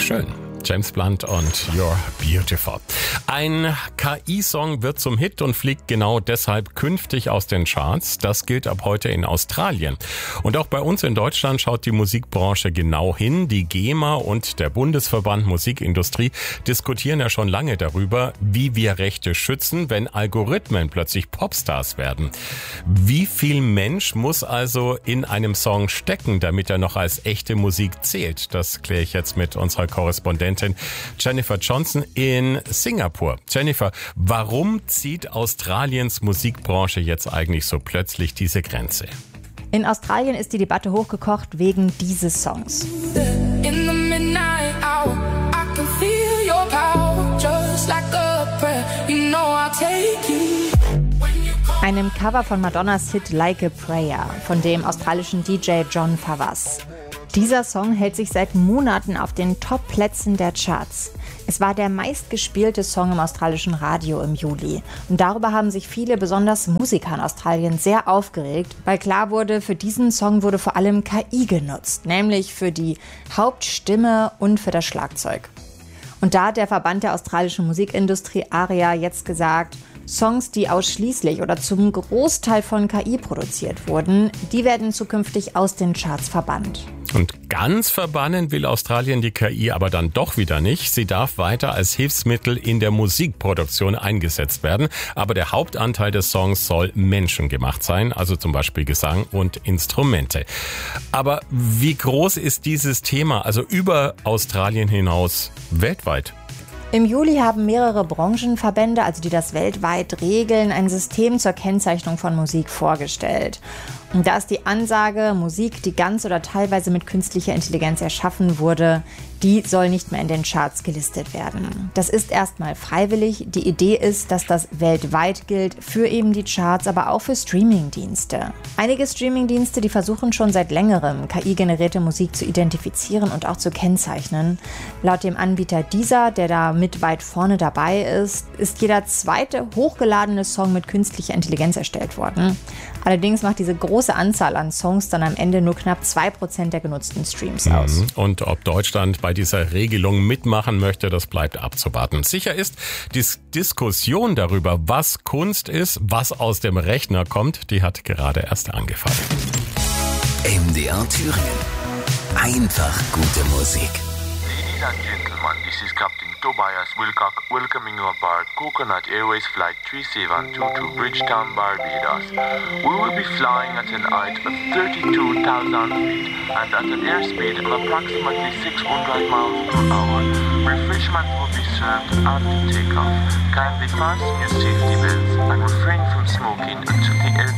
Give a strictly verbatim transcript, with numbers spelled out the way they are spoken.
schön. James Blunt und You're Beautiful. Ein K I-Song wird zum Hit und fliegt genau deshalb künftig aus den Charts. Das gilt ab heute in Australien. Und auch bei uns in Deutschland schaut die Musikbranche genau hin. Die GEMA und der Bundesverband Musikindustrie diskutieren ja schon lange darüber, wie wir Rechte schützen, wenn Algorithmen plötzlich Popstars werden. Wie viel Mensch muss also in einem Song stecken, damit er noch als echte Musik zählt? Das kläre ich jetzt mit unserer Korrespondentin Jennifer Johnson in Singapur. Jennifer, warum zieht Australiens Musikbranche jetzt eigentlich so plötzlich diese Grenze? In Australien ist die Debatte hochgekocht wegen dieses Songs. Einem Cover von Madonnas Hit Like a Prayer von dem australischen D J John Favas. Dieser Song hält sich seit Monaten auf den Top-Plätzen der Charts. Es war der meistgespielte Song im australischen Radio im Juli. Und darüber haben sich viele, besonders Musiker in Australien, sehr aufgeregt, weil klar wurde, für diesen Song wurde vor allem K I genutzt, nämlich für die Hauptstimme und für das Schlagzeug. Und da hat der Verband der australischen Musikindustrie ARIA jetzt gesagt, Songs, die ausschließlich oder zum Großteil von K I produziert wurden, die werden zukünftig aus den Charts verbannt. Und ganz verbannen will Australien die K I aber dann doch wieder nicht. Sie darf weiter als Hilfsmittel in der Musikproduktion eingesetzt werden. Aber der Hauptanteil des Songs soll menschengemacht sein, also zum Beispiel Gesang und Instrumente. Aber wie groß ist dieses Thema, also über Australien hinaus, weltweit? Im Juli haben mehrere Branchenverbände, also die das weltweit regeln, ein System zur Kennzeichnung von Musik vorgestellt. Und da ist die Ansage, Musik, die ganz oder teilweise mit künstlicher Intelligenz erschaffen wurde, die soll nicht mehr in den Charts gelistet werden. Das ist erstmal freiwillig. Die Idee ist, dass das weltweit gilt, für eben die Charts, aber auch für Streamingdienste. Einige Streamingdienste, die versuchen schon seit längerem, K I-generierte Musik zu identifizieren und auch zu kennzeichnen. Laut dem Anbieter Deezer, der da mit weit vorne dabei ist, ist jeder zweite hochgeladene Song mit künstlicher Intelligenz erstellt worden. Allerdings macht diese große Anzahl an Songs dann am Ende nur knapp zwei Prozent der genutzten Streams aus. Und ob Deutschland bei dieser Regelung mitmachen möchte, das bleibt abzuwarten. Sicher ist, die Diskussion darüber, was Kunst ist, was aus dem Rechner kommt, die hat gerade erst angefangen. M D R Thüringen. Einfach gute Musik. Ladies and gentlemen, this is Captain Tobias Wilcock welcoming you aboard Coconut Airways Flight three seven two to Bridgetown, Barbados. We will be flying at an height of thirty-two thousand feet and at an airspeed of approximately six hundred miles per hour. Refreshment will be served after takeoff. Kindly fasten your safety belts and refrain from smoking until the air